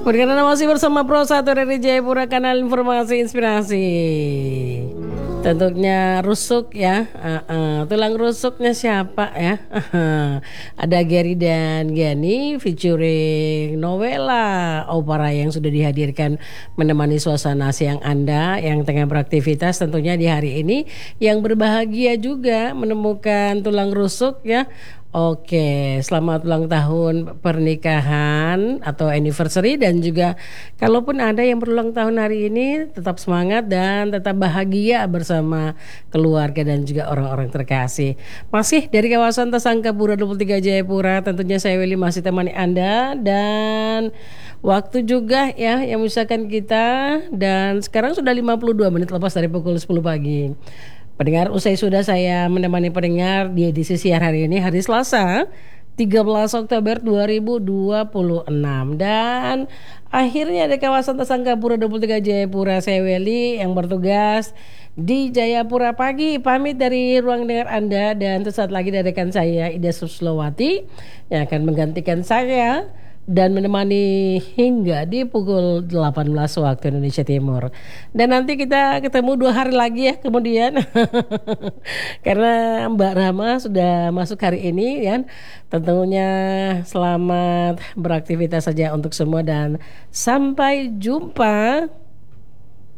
Berkenan masih bersama Pro 1 dari Jayapura, kanal informasi inspirasi. Tentunya rusuk ya, tulang rusuknya siapa ya? Ada Gary dan Gani featuring Novela Opera yang sudah dihadirkan menemani suasana siang Anda yang tengah beraktivitas tentunya di hari ini, yang berbahagia juga menemukan tulang rusuk ya. Oke, selamat ulang tahun pernikahan atau anniversary, dan juga kalaupun ada yang berulang tahun hari ini, tetap semangat dan tetap bahagia bersama keluarga dan juga orang-orang terkasih. Masih dari kawasan Tasangkapura 23 Jayapura, tentunya saya Willy masih temani Anda, dan waktu juga ya yang memisahkan kita, dan sekarang sudah 52 menit lepas dari pukul 10 pagi. Pendengar, usai sudah saya menemani pendengar di edisi siang hari ini, hari Selasa 13 Oktober 2026, dan akhirnya di kawasan Tasangkapura 23 Jayapura, saya Welly yang bertugas di Jayapura Pagi pamit dari ruang dengar Anda, dan sesaat lagi dari rekan saya Ida Suslowati yang akan menggantikan saya dan menemani hingga di pukul 18 waktu Indonesia Timur. Dan nanti kita ketemu 2 hari lagi ya kemudian karena Mbak Rama sudah masuk hari ini kan. Tentunya selamat beraktivitas saja untuk semua dan sampai jumpa.